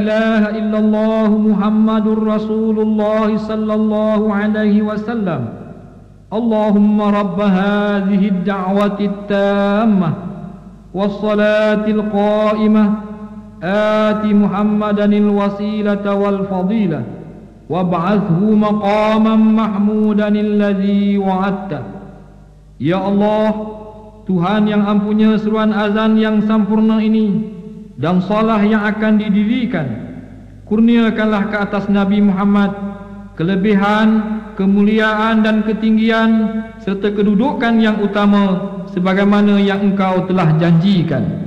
ilaha illallah Muhammadur Rasulullah sallallahu alaihi wasallam. Allahumma rabb hadhihi ad-da'wati at-tammah was-salati al-qa'imah ati Muhammadan al-wasilata wal-fadilah wab'athhu maqaman mahmudan alladhi wa'adta. Ya Allah, Tuhan yang ampunya seruan azan yang sempurna ini dan salah yang akan didirikan, kurniakanlah ke atas Nabi Muhammad kelebihan, kemuliaan dan ketinggian serta kedudukan yang utama sebagaimana yang Engkau telah janjikan.